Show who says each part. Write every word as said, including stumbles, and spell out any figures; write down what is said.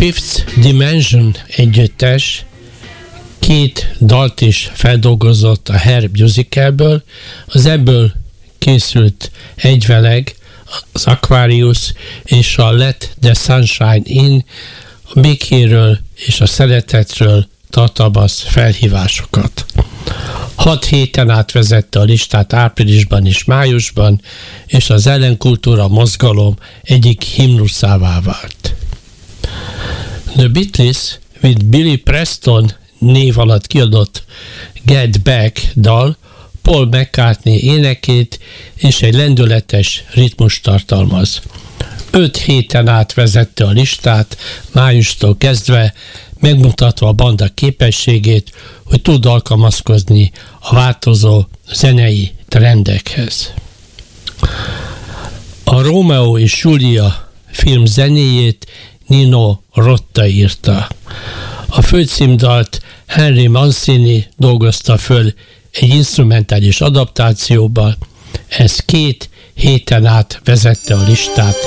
Speaker 1: Fifth Dimension együttes két dalt is feldolgozott a Hair musicalből, az ebből készült egyveleg, az Aquarius és a Let the Sunshine In, a békéről és a szeretetről tartalmaz felhívásokat. Hat héten át vezette a listát áprilisban és májusban, és az ellenkultúra mozgalom egyik himnuszává vált. The Beatles with Billy Preston név alatt kiadott Get Back dal Paul McCartney énekét és egy lendületes ritmus tartalmaz. Öt héten át vezette a listát, májustól kezdve, megmutatva a banda képességét, hogy tud alkalmazkodni a változó zenei trendekhez. A Romeo és Julia film zenéjét Nino Rota írta. A főcímdalt Henry Mancini dolgozta föl egy instrumentális adaptációban, ez két héten át vezette a listát